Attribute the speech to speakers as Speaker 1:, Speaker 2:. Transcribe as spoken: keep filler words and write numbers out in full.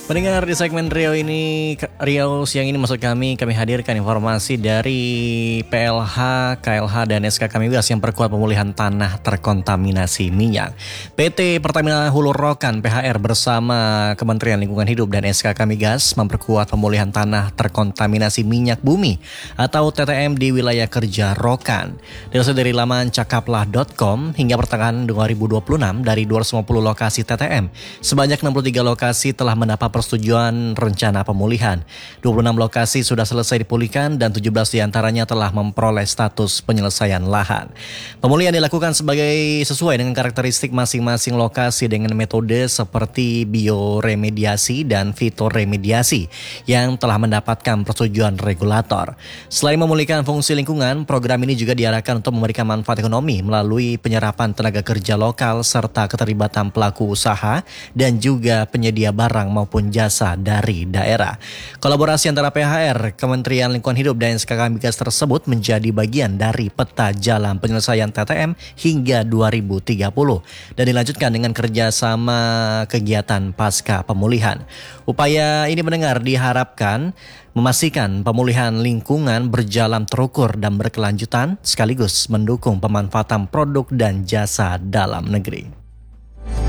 Speaker 1: Pendengar, di segmen Rio ini, Rio siang ini maksud kami, kami hadirkan informasi dari P L H, K L H, dan S K K Migas yang perkuat pemulihan tanah terkontaminasi minyak. P T Pertamina Hulu Rokan P H R bersama Kementerian Lingkungan Hidup dan S K K Migas memperkuat pemulihan tanah terkontaminasi minyak bumi atau T T M di wilayah kerja Rokan. Data dari laman cakaplah dot com hingga pertengahan dua ribu dua puluh enam dari dua ratus lima puluh lokasi T T M, sebanyak enam puluh tiga lokasi telah mendapat persetujuan rencana pemulihan. dua puluh enam lokasi sudah selesai dipulihkan dan tujuh belas diantaranya telah memperoleh status penyelesaian lahan. Pemulihan dilakukan sebagai sesuai dengan karakteristik masing-masing lokasi dengan metode seperti bioremediasi dan fitoremediasi yang telah mendapatkan persetujuan regulator. Selain memulihkan fungsi lingkungan, program ini juga diarahkan untuk memberikan manfaat ekonomi melalui penyerapan tenaga kerja lokal serta keterlibatan pelaku usaha dan juga penyedia barang maupun jasa dari daerah. Kolaborasi antara P H R, Kementerian Lingkungan Hidup dan S K K Migas tersebut menjadi bagian dari peta jalan penyelesaian T T M hingga dua ribu tiga puluh dan dilanjutkan dengan kerjasama kegiatan pasca pemulihan. Upaya ini mendengar diharapkan memastikan pemulihan lingkungan berjalan terukur dan berkelanjutan sekaligus mendukung pemanfaatan produk dan jasa dalam negeri.